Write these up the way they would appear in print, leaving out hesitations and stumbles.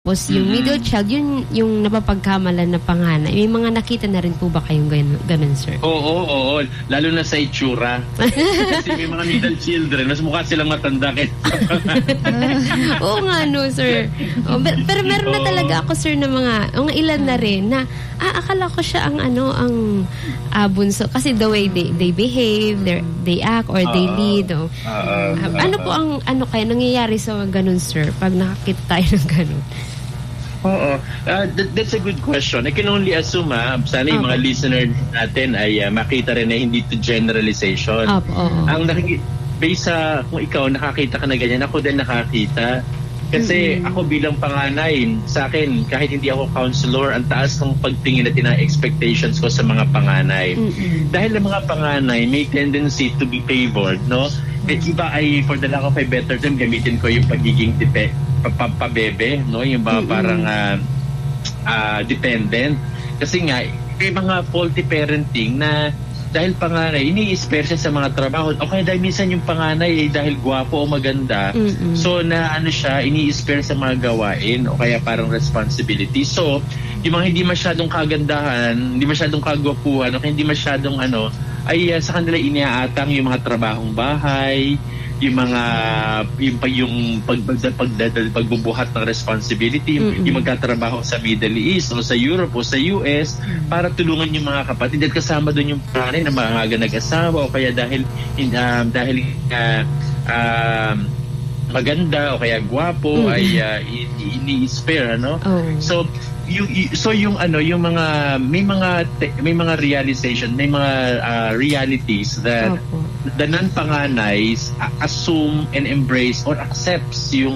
Tapos yung middle child, yun yung napapagkamalan na panganay. May mga nakita na rin po ba kayong ganun, sir? Oo. Lalo na sa itsura. Kasi may mga middle children, mas mukha silang matanda. Oo nga, no, sir. Pero meron na talaga ako, sir, na mga ilan na rin na, akala ko siya ang bunso. Kasi the way they behave, they act, or they lead. Ano po ang kaya nangyayari sa ganun, sir, pag nakakita tayo ng ganun? Oo. That's a good question. I can only assume, sana yung mga listener natin ay makita rin na hindi to generalization. Ang based sa kung ikaw nakakita ka na ganyan, ako din nakakita. Kasi ako bilang panganay, sa akin, kahit hindi ako counselor, ang taas ng pagtingin at expectations ko sa mga panganay. Dahil ang mga panganay may tendency to be favored, no? Iba ay, for the lack of a better term, gamitin ko yung pagiging pabebe, no? Yung parang dependent. Kasi nga, may mga faulty parenting na dahil panganay, ini-spare siya sa mga trabaho. Okay, dahil minsan yung panganay dahil gwapo o maganda, so na siya, ini-spare sa mga gawain o kaya parang responsibility. So, yung mga hindi masyadong kagandahan, hindi masyadong kagwapuhan, o hindi masyadong ay sa kanila iniaatang yung mga trabahong bahay, yung mga yung pagbubuhat ng responsibility, yung magtatrabaho sa Middle East o sa Europe o sa US para tulungan yung mga kapatid at kasama doon yung panganay na maaga nag-asawa o kaya dahil maganda o kaya gwapo ay ini-spare, ano? So yung may mga realization, may mga realities that the non-panganays assume and embrace or accepts yung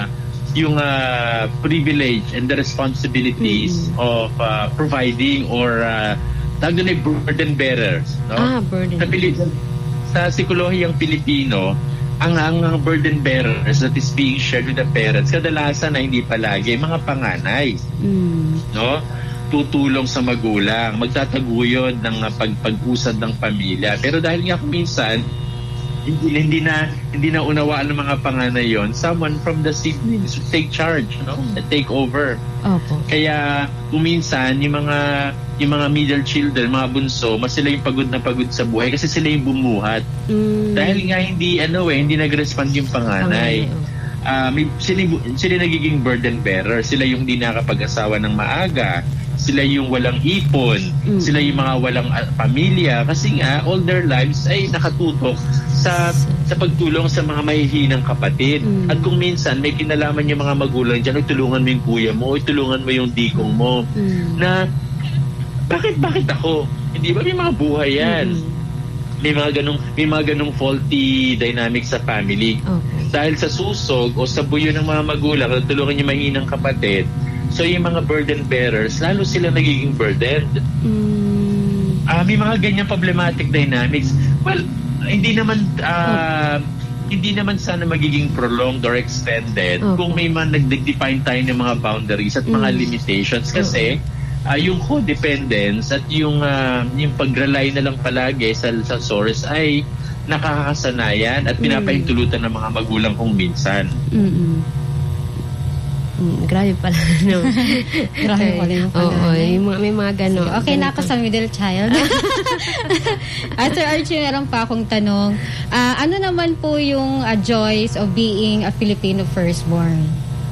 privilege and the responsibilities of providing or tawag doon ay burden bearers, no? Sa psikolohiyang Pilipino, ang burden bearers that is being shared with the parents, kadalasan na hindi palagi mga panganay, no? Tutulong sa magulang, magtataguyod ng pag-usad ng pamilya. Pero dahil nga minsan hindi na unawaan ng mga panganay yon, someone from the siblings should take charge, no? Take over. Kaya minsan yung mga middle children, mga bunso, mas sila yung pagod na pagod sa buhay kasi sila yung bumuhat. Dahil nga hindi nag-respond yung panganay. Sila nagiging burden bearer, sila yung hindi nakapag-asawa ng maaga, sila yung walang ipon, sila yung mga walang pamilya kasi nga all their lives ay nakatutok sa pagtulong sa mga mahihinang kapatid. At kung minsan may kinalaman yung mga magulang diyan, tulungan mo yung kuya mo, tulungan mo yung dikong mo, na bakit ako? Hindi ba may mga buhay yan? May mga ganong faulty dynamics sa family. Dahil sa susog o sa buyo ng mga magulang, tulungan yung mahinang kapatid, so yung mga burden bearers, lalo sila nagiging burdened. May mga ganyang problematic dynamics. Well, hindi naman sana magiging prolonged or extended kung may mga nag-define tayo ng mga boundaries at mga limitations. Kasi yung codependence at yung pag-rely na lang palagi sa source ay nakakasanayan at pinapahintulutan ng mga magulang kung minsan. Grabe pala, no? Grabe pala yung pala. May mga gano'n. Okay na ako sa middle child. Sir Archie, meron pa akong tanong. Ano naman po yung joys of being a Filipino firstborn?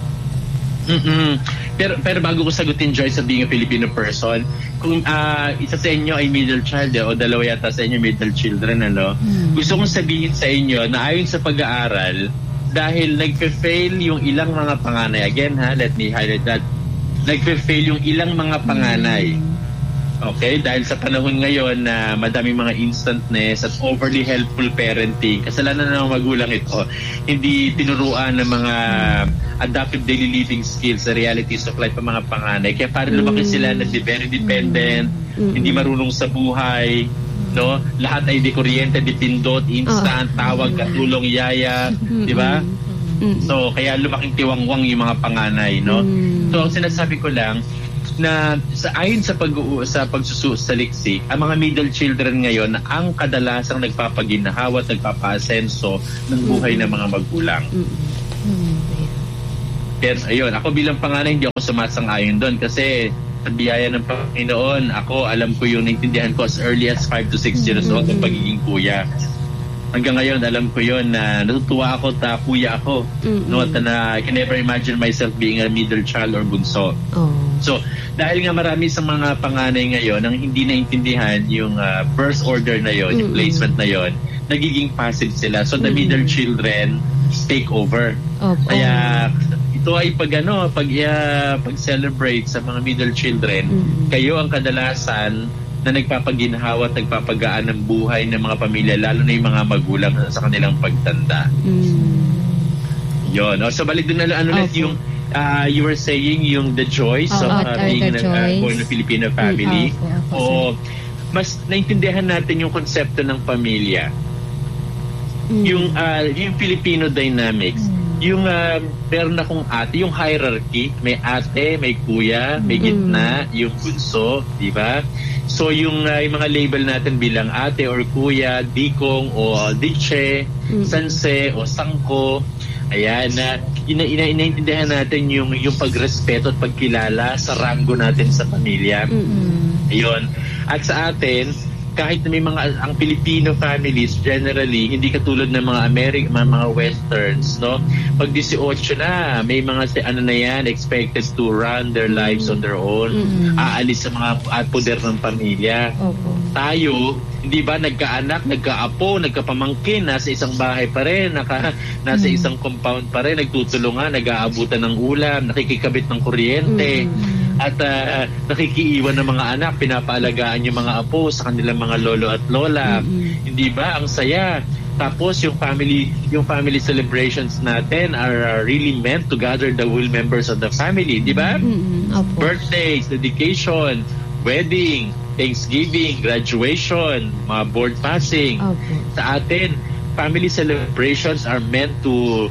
Pero bago ko sagutin joys of being a Filipino person, kung isa sa inyo ay middle child o dalawa yata sa inyo middle children, gusto kong sabihin sa inyo na ayon sa pag-aaral, dahil nagfe-fail yung ilang mga panganay, again let me highlight that, nagfe-fail yung ilang mga panganay. Okay? Dahil sa panahon ngayon na madaming mga instantness at overly helpful parenting, kasalanan ng mga magulang ito, hindi tinuruan ng mga adaptive daily living skills sa realities of life ng mga panganay. Kaya parang lumaki sila na very dependent, hindi marunong sa buhay, no? Lahat ay dikuryente, dipindot, instant, tawag, katulong, yaya, di ba? So, kaya lumaking tiwangwang yung mga panganay, no? So, ang sinasabi ko lang, na ayon sa pagsusaliksik, ang mga middle children ngayon ang kadalasang nagpapaginahawa at nagpapaasenso ng buhay ng mga magulang. Pero ayun, ako bilang panganay, hindi ako sumasang-ayon doon kasi sa biyaya ng Panginoon, ako alam ko yung naintindihan ko as early as 5 to 6 years old ang pagiging kuya. Hanggang ngayon, alam ko yun na natutuwa ako na kuya ako. No, at na I can never imagine myself being a middle child or bunso. So, dahil nga marami sa mga panganay ngayon ang hindi naintindihan yung birth order na yon, yung placement na yon, nagiging passive sila. So, the middle children take over. Kaya ito ay pag celebrate sa mga middle children, kayo ang kadalasan na nagpapaginhawa at nagpapagaan ng buhay ng mga pamilya, lalo na yung mga magulang sa kanilang pagtanda. Yun. So balik din na yung you were saying yung the joys of being born in a Filipino family. O mas naintindihan natin yung konsepto ng pamilya. Yung Filipino dynamics. Yung meron akong ate, yung hierarchy, may ate, may kuya, may gitna, yung bunso, di ba? So yung mga label natin bilang ate or kuya, dikong o diche, sanse o sangko, ayan, inaintindihan natin yung pagrespeto at pagkilala sa rango natin sa pamilya. Ayun. At sa atin, kahit na may ang Filipino families generally hindi katulad ng mga mga westerns, no, pag 18 na may mga na yan expected to run their lives on their own, aalis sa mga poder ng pamilya. Tayo hindi ba nagkaanak, nagkaapo, nagkapamangkin, nasa isang bahay pa rin, nasa isang compound pa rin, nagtutulungan, nag-aabutan ng ulam, nakikikabit ng kuryente. At nakikiiwan ng mga anak, pinapaalagaan yung mga apo sa kanilang mga lolo at lola. Hindi ba? Ang saya. Tapos yung family celebrations natin are really meant to gather the whole members of the family. Di ba? Birthdays, dedication, wedding, Thanksgiving, graduation, mga board passing. Sa atin, family celebrations are meant to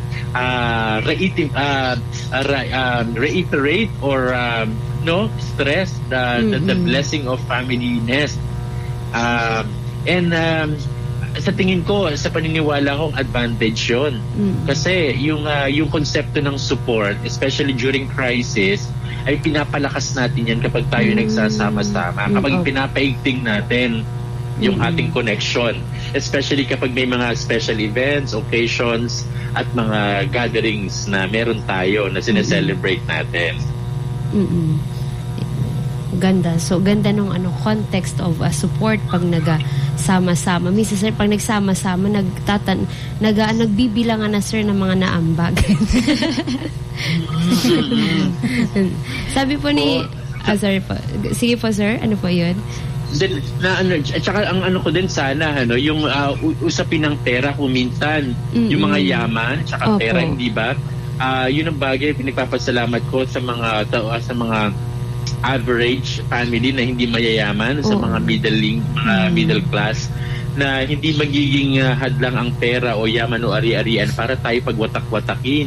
reiterate or stress the blessing of family-ness. Sa tingin ko, sa paniniwala kong advantage yun. Kasi yung konsepto ng support, especially during crisis, ay pinapalakas natin yan kapag tayo nagsasama-sama. Kapag pinapaigting natin yung ating connection. Especially kapag may mga special events, occasions, at mga gatherings na meron tayo na sineselebrate natin. Ganda. So, ganda nung context of support pag nagsama-sama. Minsan, sir, pag nagsama-sama, nagbibilangan na, sir, ng mga naambag. Sabi po ni... sorry po. Sige po, sir. Ano po yun? At saka ang ko din sana yung usapin ng pera kung minsan yung mga yaman tsaka pera, hindi ba? Yun ang bagay pinagpapasalamat ko sa mga average family na hindi mayayaman, sa mga middle class, na hindi magiging hadlang ang pera o yaman o ari-arian para tayo pagwatak-watakin.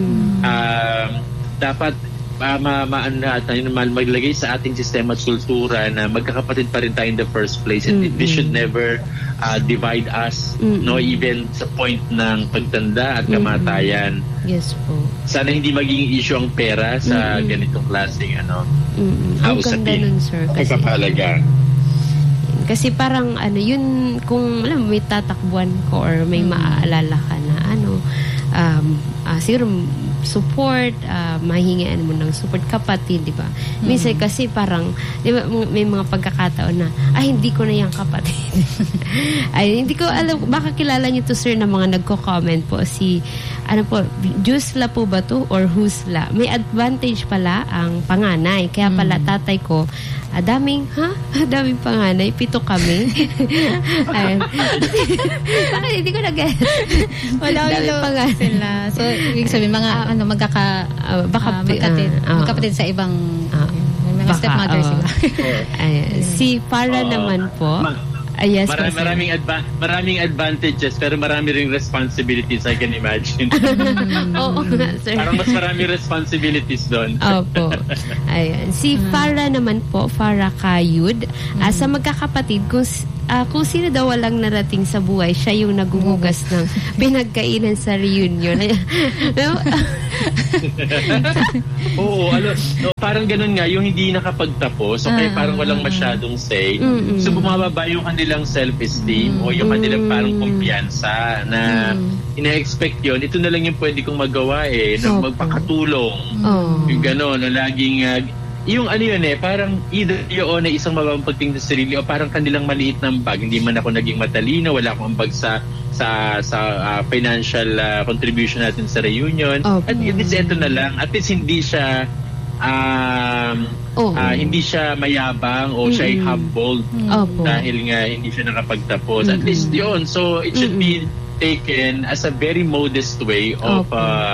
Dapat maglagay sa ating sistema at kultura na magkakapatid pa rin tayo in the first place, and we should never divide us, even sa point ng pagtanda at kamatayan. Yes po. Sana hindi maging issue ang pera sa ganitong klaseng ang ganda nun, sir, kasi parang yun, kung may tatakbuhan ko or may maaalala ka na siguro support, mahingian mo ng support kapatid, di ba? Minsan kasi parang, di ba, may mga pagkakataon na, hindi ko na yung kapatid. Ay, hindi ko alam, baka kilala niyo to, sir, na mga nagko-comment po, Jusla po ba to or Husla? May advantage pala ang panganay. Kaya pala tatay ko, daming panganay, 7 kami. Bakit hindi ko nag-get? Madaming panganay sila. So, ibig sabihin, mga magkapatid sa ibang mga stepmother sila. Si Farah naman po, yes, maraming advantages pero marami ring responsibilities, I can imagine. Oo nga, sir. Parang mas maraming responsibilities doon. Opo. Ayan. Si Farah naman po, Farah Kayud, sa magkakapatid, kung kung sino daw walang narating sa buhay, siya yung naghuhugas ng pinagkainan sa reunion. Oo, parang ganun nga, yung hindi nakapagtapos, okay, parang walang masyadong say. So bumababa yung kanilang self-esteem o yung kanilang parang kumpiyansa na ina-expect yun. Ito na lang yung pwede kong magawa na magpakatulong. Yung gano'n, na laging yung parang either yun na isang mababang pagtingin sa sarili o parang kanilang maliit na ambag. Hindi man ako naging matalino, wala akong ambag sa financial contribution natin sa reunion. At least ito na lang. At least hindi siya hindi siya mayabang o siya ay humbled dahil nga hindi siya nakapagtapos. At least yun. So it should be taken as a very modest way of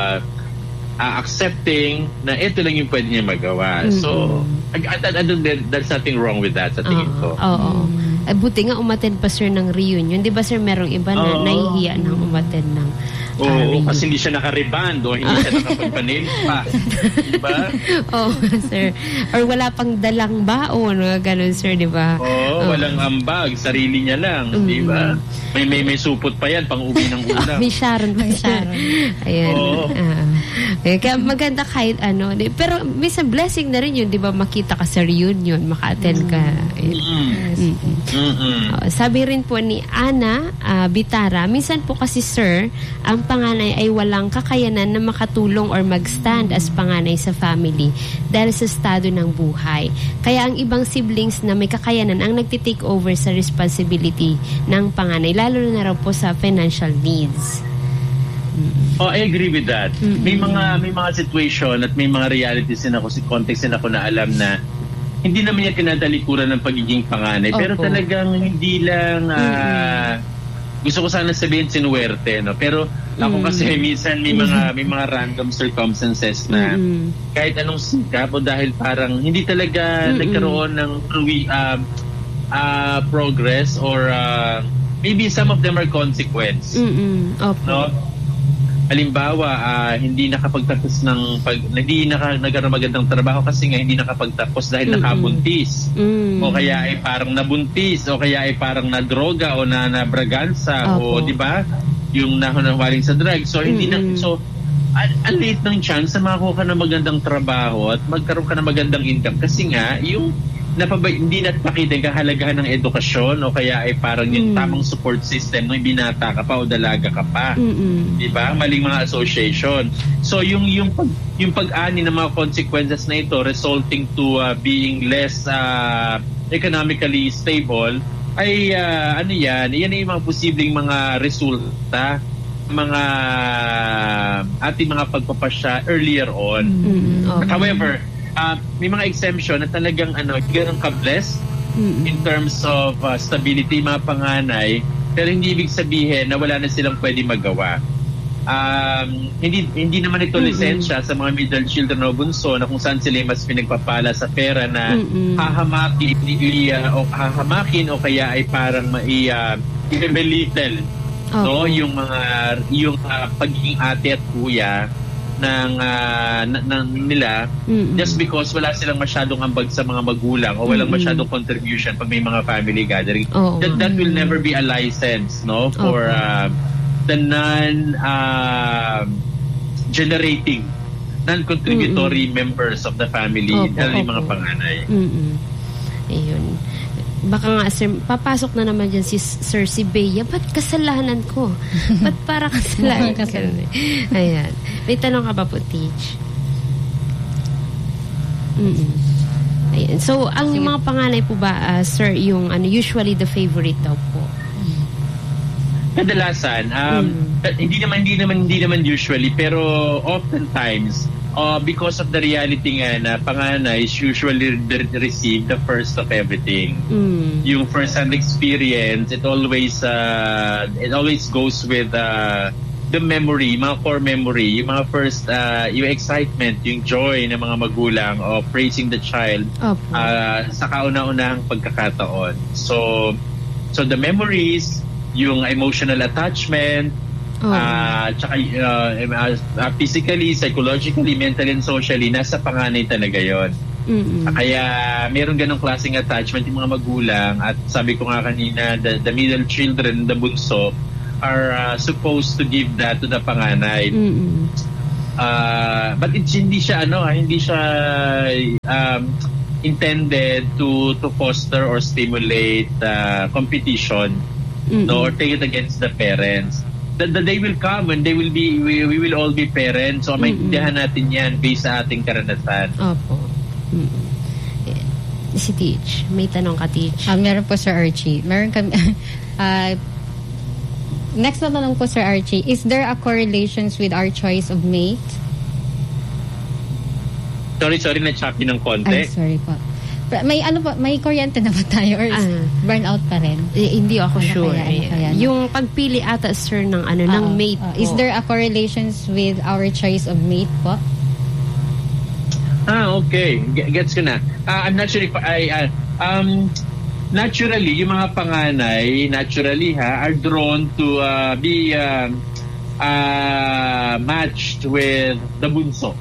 accepting na ito lang yung pwede niya magawa. So, there's nothing wrong with that sa tingin ko. Buti nga umattend pa sir ng reunion. Di ba sir, merong iba na nahihiya ng umattend ng reunion. Kasi hindi siya naka-reband o hindi siya nakapagpanil pa. Diba? Sir. Or wala pang dalang baon, ganun sir, di ba? Walang ambag, sarili niya lang, di ba? May supot pa yan, pang uwi ng ulam. May Sharon. Ayan. Kaya maganda kahit pero minsan blessing na rin yun, di ba? Makita ka sa reunion, maka-attend ka. Sabi rin po ni Ana Bitara, minsan po kasi sir, ang panganay ay walang kakayanan na makatulong or mag-stand as panganay sa family dahil sa estado ng buhay. Kaya ang ibang siblings na may kakayanan ang nagtitake over sa responsibility ng panganay, lalo na raw po sa financial needs. I agree with that. May mga situation at may mga realities din ako, context din ako na alam na hindi naman niya tinadalikuran ng pagiging panganay. Pero talagang hindi lang gusto ko sana sabihin sinuwerte, no? Pero ako kasi minsan may mga random circumstances na kahit anong sikap o dahil parang hindi talaga nagkaroon ng progress or maybe some of them are consequence. No? Halimbawa, hindi nakapagtapos hindi nagkaroon magandang trabaho kasi nga hindi nakapagtapos dahil nakabuntis. O kaya ay parang nabuntis, o kaya ay parang nadroga o nabragansa, o di ba? Yung nahunawaling sa drugs. So hindi so ang late ng chance na makakuha ka ng magandang trabaho at magkaroon ka ng magandang income kasi nga yung hindi napakita yung kahalagahan ng edukasyon o kaya ay parang yung tamang support system nung binata ka pa o dalaga ka pa. Diba? Maling mga association. So yung pag-ani ng mga consequences na ito resulting to being less economically stable ay yan ay mga posibleng mga resulta mga ating mga pagpapasya earlier on. However, may mga exemption na talagang ganun ka-blessed in terms of stability, mga panganay, pero hindi ibig sabihin na wala na silang pwede magawa. Hindi naman ito lisensya sa mga middle children o bunso na kung saan sila mas pinagpapala sa pera na hahamakin o kaya ay parang i-belittle yung pagiging ate at kuya ng nila just because wala silang masyadong ambag sa mga magulang o walang masyadong contribution pag may mga family gathering. That will never be a license for the non-generating non-contributory members of the family, lalo yung mga panganay. Ayun. Baka nga, sir, papasok na naman dyan si Bea. Ba't kasalanan ko? Ba't para kasalanan ka? Ayan. May tanong ka ba po, Teach? Ayan. So, ang mga panganay po ba, sir, yung usually the favorite daw po? Kadalasan, hindi naman usually, pero oftentimes, because of the reality nga na panganay is usually receive the first of everything. Yung first-hand experience, it always goes with the memory, mga core memory, yung mga first, yung excitement, yung joy ng mga magulang of praising the child sa kauna-unahang pagkakataon. So the memories, yung emotional attachment, tsaka physically, psychologically, mentally, and socially, nasa panganay talaga yon. Kaya meron ganong klaseng attachment yung mga magulang, at sabi ko nga kanina, the middle children, the bunso, are supposed to give that to the panganay. But hindi siya intended to foster or stimulate competition, or take it against the parents. The day will come when we will all be parents, so maintindihan natin yan based sa ating karanasan. Opo. Si Teach, may tanong ka, Teach? Meron po, Sir Archie. Meron kami next na tanong po, Sir Archie, is there a correlations with our choice of mate? Sorry, na-choppy ng konti. Ay, sorry po. May kuryente na ba tayo or burnout pa rin? Hindi ako sure. Yung pagpili ata, sir, ng ng mate po. Is there a correlations with our choice of mate po? Okay. Gets ko na. I'm not sure if naturally, yung mga panganay, are drawn to be matched with the bunso.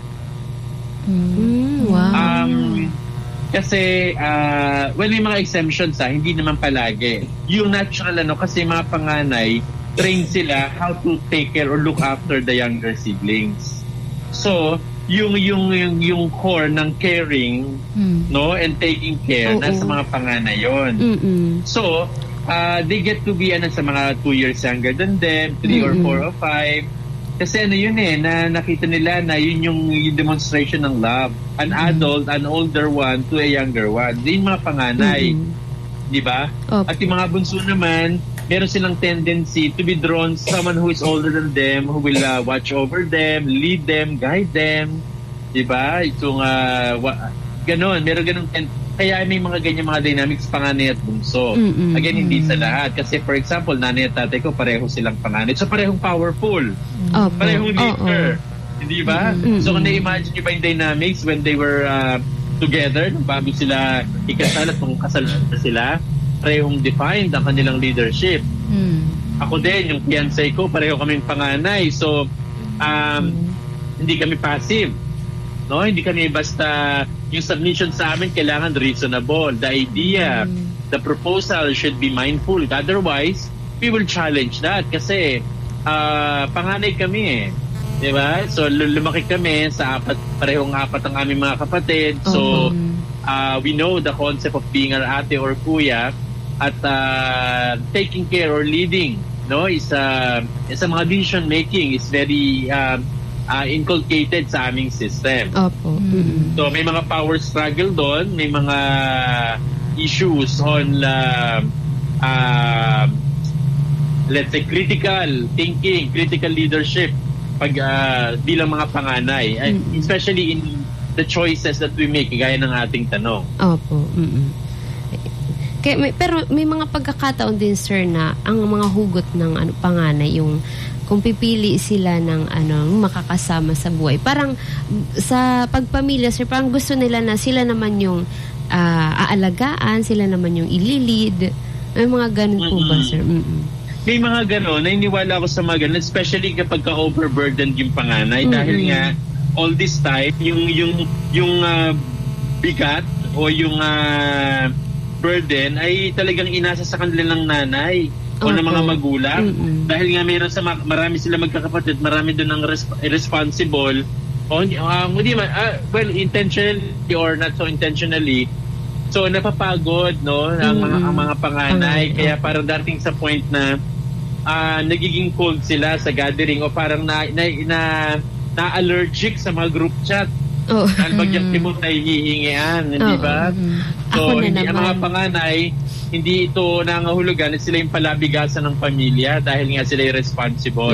Wow. Kasi may mga exemptions hindi naman palagi. Yung natural kasi mga panganay, train sila how to take care or look after the younger siblings. So, yung core ng caring, no, and taking care nasa mga panganay yon. So, they get to be sa mga 2 years younger than them, 3 or 4 or 5. Kasi na nakita nila na yun yung demonstration ng love. An adult, an older one to a younger one. Yung mga panganay. Di ba? At yung mga bunso naman, meron silang tendency to be drawn to someone who is older than them, who will watch over them, lead them, guide them. Di ba? Itong ganon. Meron ganon. Kaya may mga ganyan mga dynamics, panganay at bunso. Again, hindi sa lahat. Kasi for example, nanay at tatay ko, pareho silang panganay. So parehong powerful. Parehong leader. Hindi ba? So kung na-imagine nyo ba yung dynamics when they were together, bago sila ikasal at kung kasal na sila, parehong defined ang kanilang leadership. Ako din, yung fiancé ko, pareho kaming panganay. So, hindi kami passive. No, hindi kami basta yung submission sa amin kailangan reasonable. The idea, the proposal should be mindful. Otherwise, we will challenge that kasi panganay kami Di ba? So lumaki kami sa parehong apat ang aming mga kapatid. So we know the concept of being an ate or kuya at taking care or leading, no, is mga decision making is very inculcated sa aming system. Opo. So may mga power struggle doon, may mga issues on let's say critical thinking, critical leadership pag bilang mga panganay, especially in the choices that we make, gaya ng ating tanong. Opo. Pero may mga pagkakataon din, sir, na ang mga hugot ng panganay, yung kung pipili sila ng makakasama sa buhay. Parang sa pagpamilya, sir, parang gusto nila na sila naman yung aalagaan, sila naman yung ililid. May mga ganun po ba, sir? May mga gano'n, naniniwala ako sa mga gano'n, especially kapag ka-overburdened yung panganay. Dahil nga, all this time, yung bigat o yung burden ay talagang inasa sa kanila ng nanay o ng mga magulang. Dahil nga mayroon marami sila magkakapatid, marami doon ang responsible o well, intentionally or not so intentionally. So napapagod, no, ang mga panganay, kaya parang dating sa point na nagiging cold sila sa gathering o parang na-allergic sa mga group chat. Dahil bagyang timot na hihingian, hindi ba? So, hindi ang mga panganay, hindi ito nangahulugan at sila yung palabigasan ng pamilya dahil nga sila yung responsible.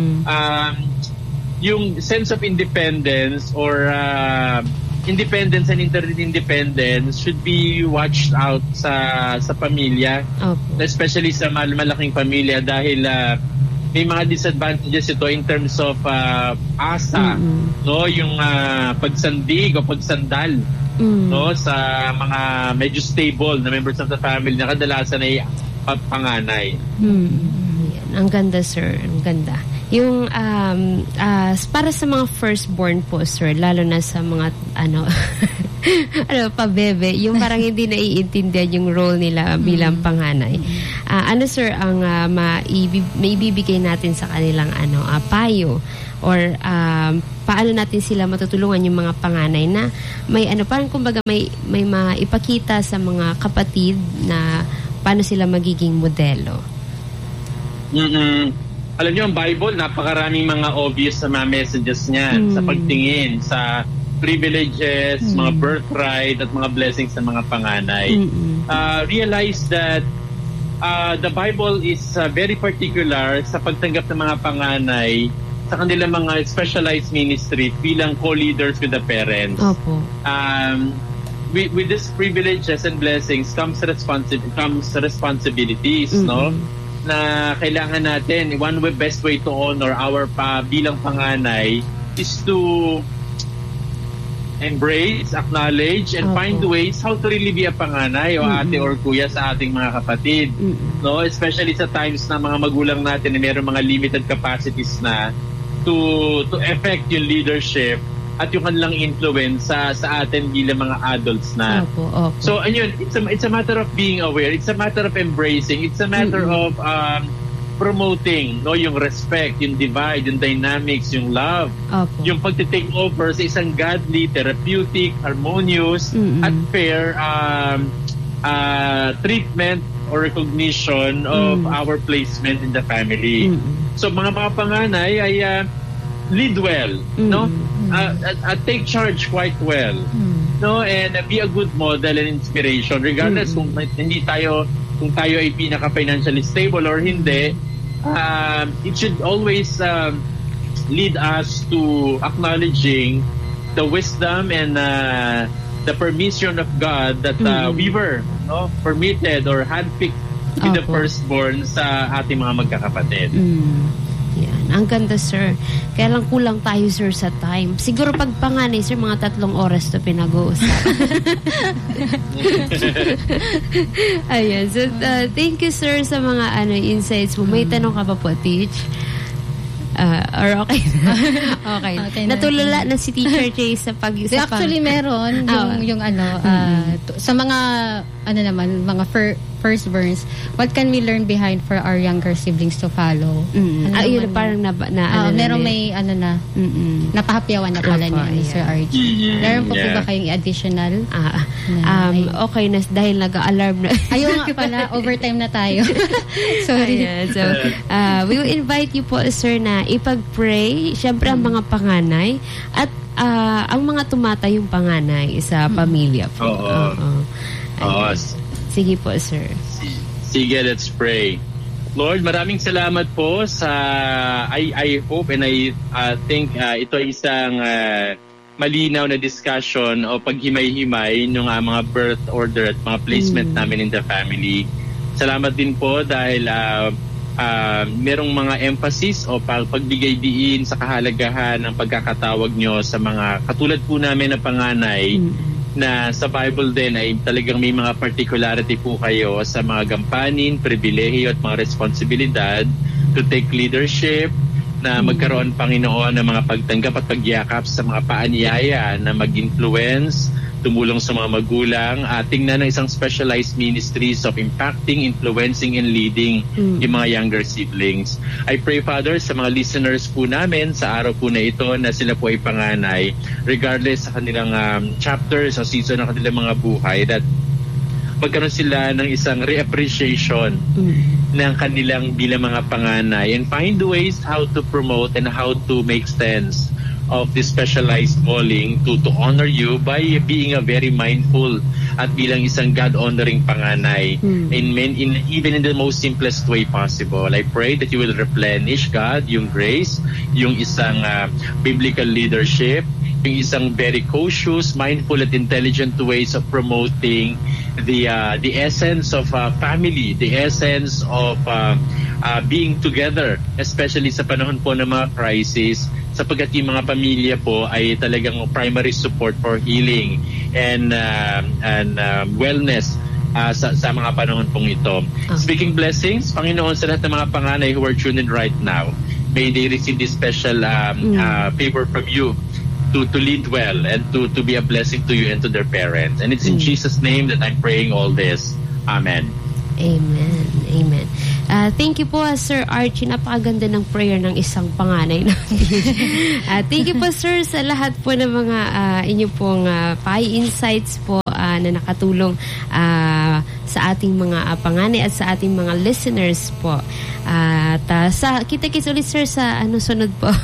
Yung sense of independence or independence and interdependence should be watched out sa pamilya, especially sa malaking pamilya dahil may mga disadvantages ito in terms of asa, no, yung pagsandig o pagsandal, no, sa mga medyo stable na members of the family na kadalasan ay panganay. Ang ganda, sir, ang ganda. Yung para sa mga firstborn po, sir, lalo na sa mga pabebe, yung parang hindi naiintindihan yung role nila bilang panganay. Ano sir ang maibibigay natin sa kanilang payo or paano natin sila matutulungan yung mga panganay na may parang kumbaga may maipakita sa mga kapatid na paano sila magiging modelo? Alam niyo, ang Bible, napakaraming mga obvious na mga messages niyan sa pagtingin sa privileges, mga birthright, at mga blessings ng mga panganay. Realize that the Bible is very particular sa pagtanggap ng mga panganay sa kanilang mga specialized ministry bilang co-leaders with the parents. Opo. With these privileges and blessings comes responsibilities, no? Na kailangan natin, best way to honor our bilang panganay is to embrace, acknowledge, and find ways how to really be a panganay o ate or kuya sa ating mga kapatid. No, especially sa times na mga magulang natin na mayroong mga limited capacities na to affect yung leadership at yung kanilang influence sa atin bilang mga adults na. Opo. So, ayun, it's a matter of being aware. It's a matter of embracing. It's a matter of promoting, no, yung respect, yung divide, yung dynamics, yung love, yung pagtitake over sa isang godly, therapeutic, harmonious, at fair treatment or recognition of our placement in the family. So, mga panganay ay lead well, no? Take charge quite well, no? And be a good model and inspiration, regardless kung tayo ay pinaka-financially stable or hindi. It should always lead us to acknowledging the wisdom and the permission of God that we were, no, permitted or handpicked to be the firstborn sa ating mga magkakapatid. Yan. Ang ganda, sir. Kaya lang kulang tayo, sir, sa time. Siguro pag panganay, sir, mga 3 oras to pinag-uusap. Ayan. So, thank you, sir, sa mga insights mo. May tanong ka pa po, Teach? Or okay na? Okay. Natulala na si Teacher Jay sa actually, meron yung sa mga mga firstborns, what can we learn behind for our younger siblings to follow? Yun, parang meron may napahapyawan na pala ni Sir Archie. Meron po ba kayong additional? Okay na, dahil nag-alarm na. Ayun nga pala, overtime na tayo. Sorry. So, we will invite you po, sir, na ipag-pray, syempre ang mga panganay, at ang mga tumatayong panganay sa pamilya po. Sige po, sir. Sige, let's pray. Lord, maraming salamat po sa I hope and I think ito ay isang malinaw na discussion o paghimay-himay ng mga birth order at mga placement namin in the family. Salamat din po dahil merong mga emphasis o pagbigay diin sa kahalagahan ng pagkakatawag nyo sa mga katulad po namin na panganay na sa Bible din ay talagang may mga particularity po kayo sa mga gampanin, pribilehiyo at mga responsibilidad to take leadership, na magkaroon, Panginoon, ng mga pagtanggap at pagyakap sa mga paanyaya na mag-influence, tumulong sa mga magulang, tingnan ng isang specialized ministries of impacting, influencing, and leading yung mga younger siblings. I pray, Father, sa mga listeners po namin sa araw po na ito na sila po ay panganay, regardless sa kanilang chapters o season ng kanilang mga buhay, that magkaroon sila ng isang reappreciation ng kanilang bilang mga panganay and find ways how to promote and how to make sense of this specialized calling to honor you by being a very mindful at bilang isang God-honoring panganay even in the most simplest way possible. I pray that you will replenish, God, yung grace, yung isang biblical leadership, yung isang very cautious, mindful at intelligent ways of promoting the essence of family, the essence of being together, especially sa panahon po ng mga crisis, sapagkat yung mga pamilya po ay talagang primary support for healing and wellness sa mga panahon pong ito. Speaking blessings, Panginoon, sa lahat ng mga panganay who are tuned in right now, may they receive this special favor from you to lead well and to be a blessing to you and to their parents. And it's in Jesus' name that I'm praying all this. Amen. Amen. Amen. Thank you po, Sir Archie. Napakaganda ng prayer ng isang panganay natin. Thank you po, sir, sa lahat po ng mga inyo pong insights po na nakatulong sa ating mga panganay at sa ating mga listeners po. Kita-kits ulit, sir, sa sunod po.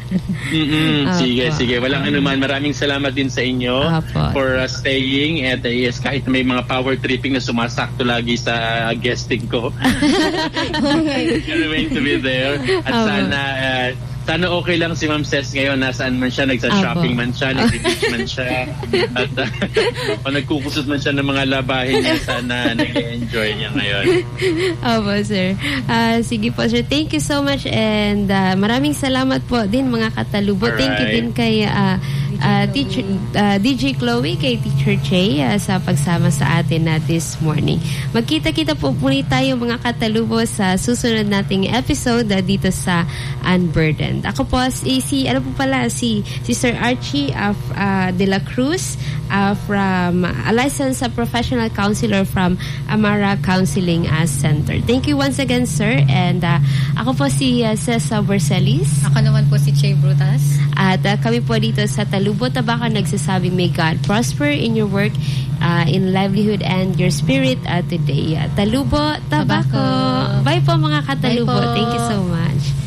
Sige. Walang anuman. Maraming salamat din sa inyo for staying at kahit may mga power tripping na sumasakto lagi sa guesting ko. Going to be there. At sana okay lang si Ma'am Ces ngayon, nasaan man siya, nagsa-shopping man siya, nag-beach man siya, at o nagkukusot man siya ng mga labahin niya, sana nag-enjoy niya ngayon. Opo, sir. Sige po, sir. Thank you so much and maraming salamat po din mga katalubo. Alright. Thank you din kay teacher, DJ Chloe, kay Teacher Che sa pagsama sa atin this morning. Magkita-kita po muli tayo mga katalubo sa susunod nating episode dito sa Unburdened. Ako po si Sir Archie de la Cruz from a licensed professional counselor from Amara Counseling Center. Thank you once again, sir. And ako po si Cesa Borselis. Ako naman po si Che Brutas. At kami po dito sa Talubo Tabacan nagsasabing may God prosper in your work, in livelihood and your spirit today. Talubo Tabaco. Bye po mga katalubo. Thank you so much.